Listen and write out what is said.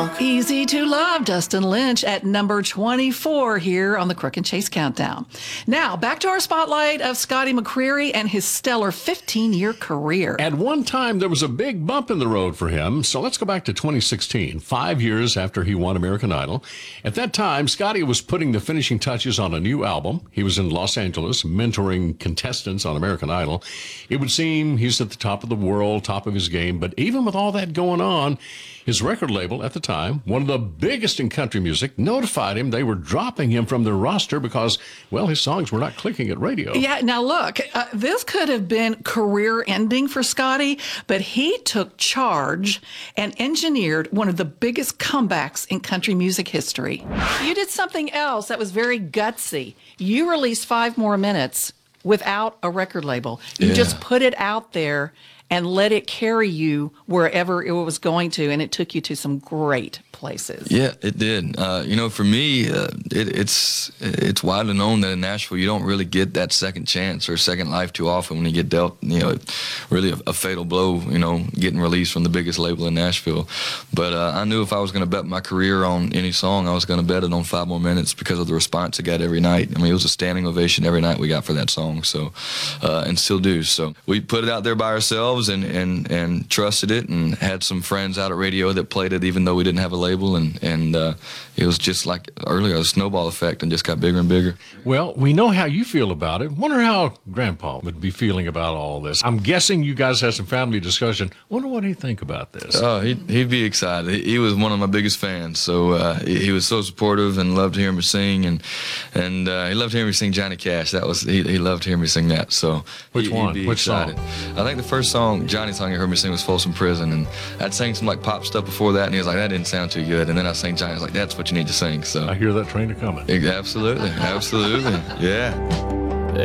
Easy to Love, Dustin Lynch at number 24 here on the Crook and Chase Countdown. Now, back to our spotlight of Scotty McCreery and his stellar 15-year career. At one time, there was a big bump in the road for him, so let's go back to 2016, 5 years after he won American Idol. At that time, Scotty was putting the finishing touches on a new album. He was in Los Angeles mentoring contestants on American Idol. It would seem he's at the top of the world, top of his game, but even with all that going on, his record label at the time, one of the biggest in country music, notified him they were dropping him from their roster because, well, his songs were not clicking at radio. Yeah, now look, this could have been career ending for Scotty, but he took charge and engineered one of the biggest comebacks in country music history. You did something else that was very gutsy. You released 5 More Minutes without a record label. You just put it out there and let it carry you wherever it was going to, and it took you to some great places. Yeah, it did. For me, it's widely known that in Nashville, you don't really get that second chance or second life too often when you get dealt, really a fatal blow, getting released from the biggest label in Nashville. But I knew if I was going to bet my career on any song, I was going to bet it on 5 More Minutes because of the response it got every night. I mean, it was a standing ovation every night we got for that song, so and still do. So we put it out there by ourselves and trusted it, and had some friends out at radio that played it even though we didn't have a label, and it was just like earlier a snowball effect and just got bigger and bigger. Well, we know how you feel about it. Wonder how Grandpa would be feeling about all this. I'm guessing you guys had some family discussion. Wonder what he'd think about this. Oh, he'd be excited. He was one of my biggest fans, so he was so supportive and loved hearing me sing, and he loved hearing me sing Johnny Cash. He loved hearing me sing that. So which one? Which excited. Song? I think the first song Johnny song you heard me sing was Folsom Prison, and I'd sang some like pop stuff before that, and he was like, that didn't sound too good, and then I sang Johnny, I was like, that's what you need to sing. So I hear that train a coming. Absolutely, yeah.